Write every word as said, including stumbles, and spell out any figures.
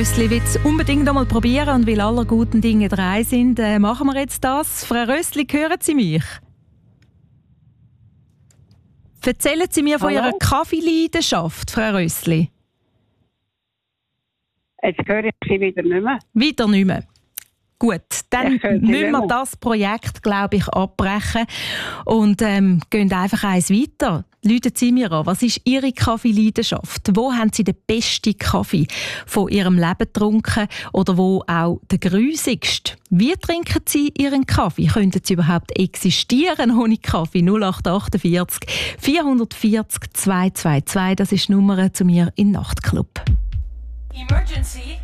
Rössli will es unbedingt einmal probieren und weil aller guten Dinge drei sind, äh, machen wir jetzt das. Frau Rössli, hören Sie mich? Erzählen Sie mir von Hallo? Ihrer Kaffeeleidenschaft, Frau Rössli. Jetzt höre ich Sie wieder nicht mehr. Wieder nicht mehr. Gut, dann Ich höre Sie müssen nicht wir mehr. das Projekt, glaube ich, abbrechen und ähm, gehen einfach eins weiter. Läuten Sie mir an, was ist Ihre Kaffeeleidenschaft? Wo haben Sie den besten Kaffee von Ihrem Leben getrunken oder wo auch den grusigsten? Wie trinken Sie Ihren Kaffee? Könnten Sie überhaupt existieren ohne Kaffee? null acht acht vier vier vier null zwei zwei zwei, das ist die Nummer zu mir im Nachtclub. Emergency!